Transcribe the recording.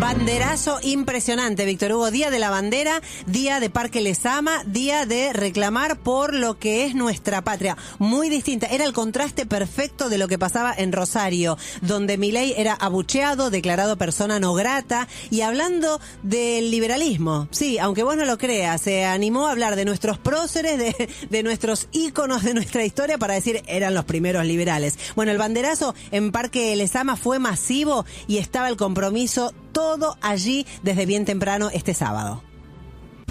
Banderazo impresionante, Víctor Hugo. Día de la bandera, día de Parque Lezama, día de reclamar por lo que es nuestra patria. Muy distinta. Era el contraste perfecto de lo que pasaba en Rosario, donde Milei era abucheado, declarado persona no grata. Y hablando del liberalismo, sí, aunque vos no lo creas, se animó a hablar de nuestros próceres, de nuestros íconos de nuestra historia, para decir eran los primeros liberales. Bueno, el banderazo en Parque Lezama fue masivo y estaba el compromiso todo allí desde bien temprano este sábado.